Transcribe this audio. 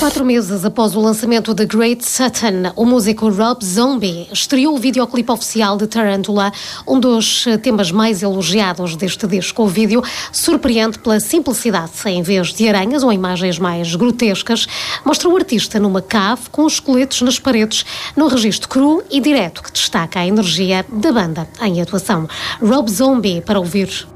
4 meses após o lançamento de Great Satan, o músico Rob Zombie estreou o videoclipe oficial de Tarantula, um dos temas mais elogiados deste disco. O vídeo surpreende pela simplicidade. Em vez de aranhas ou imagens mais grotescas, mostra o artista numa cave com os esqueletos nas paredes, num registro cru e direto que destaca a energia da banda em atuação. Rob Zombie, para ouvir